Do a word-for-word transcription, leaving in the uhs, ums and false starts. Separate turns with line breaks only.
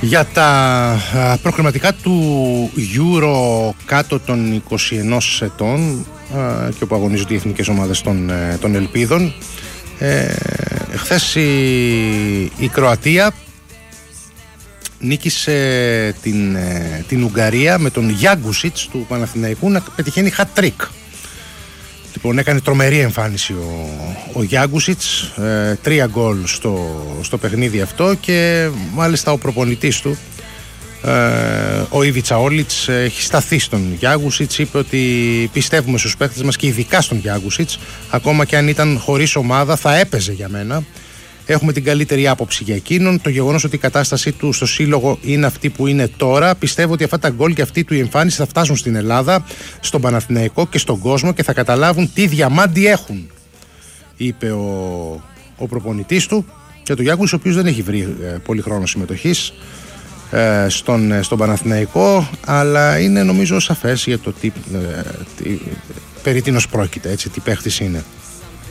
Για τα προκριματικά του Euro κάτω των είκοσι ενός ετών και όπου αγωνίζονται οι εθνικές ομάδες των, των Ελπίδων, ε, χθες η, η Κροατία νίκησε την, την Ουγγαρία με τον Γιάγκουσιτς του Παναθηναϊκού να πετυχαίνει hat-trick. Λοιπόν, έκανε τρομερή εμφάνιση ο, ο Γιάγκουσιτς, ε, τρία γκολ στο, στο παιχνίδι αυτό, και μάλιστα ο προπονητής του, ε, ο Ήβιτσα Όλιτς, έχει σταθεί στον Γιάγκουσιτς, είπε ότι πιστεύουμε στους παίκτες μας και ειδικά στον Γιάγκουσιτς, ακόμα και αν ήταν χωρίς ομάδα θα έπαιζε για μένα. Έχουμε την καλύτερη άποψη για εκείνον. Το γεγονός ότι η κατάστασή του στο σύλλογο είναι αυτή που είναι τώρα, πιστεύω ότι αυτά τα γκολ και αυτή του η εμφάνιση θα φτάσουν στην Ελλάδα, στον Παναθηναϊκό και στον κόσμο και θα καταλάβουν τι διαμάντι έχουν, είπε ο, ο προπονητής του. Και το Γιάγκους, ο οποίος δεν έχει βρει ε, πολύ χρόνο συμμετοχής ε, στον, ε, στον Παναθηναϊκό, αλλά είναι νομίζω σαφές για το τι, ε, τι, περί τίνος πρόκειται, έτσι, τι παίχτης είναι.